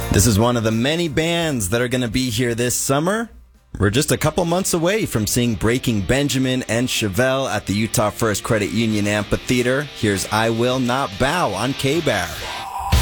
This is one of the many bands that are going to be here this summer. We're just a couple months away from seeing Breaking Benjamin and Chevelle at the Utah First Credit Union Amphitheater. Here's I Will Not Bow on K-Bar.